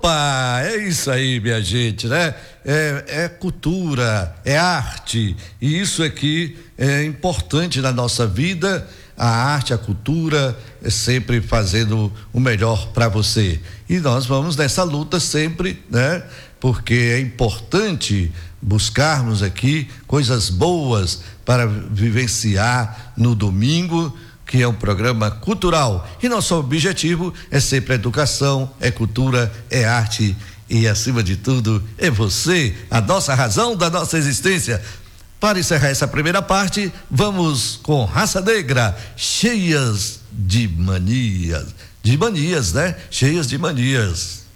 Opa, é isso aí, minha gente, né? É cultura, é arte, e isso aqui é importante na nossa vida. A arte, a cultura, é sempre fazendo o melhor para você. E nós vamos nessa luta sempre, né? Porque é importante buscarmos aqui coisas boas para vivenciar no domingo, que é um programa cultural. E nosso objetivo é sempre educação, é cultura, é arte e, acima de tudo, é você, a nossa razão da nossa existência. Para encerrar essa primeira parte, vamos com Raça Negra, cheias de manias, né? Cheias de manias.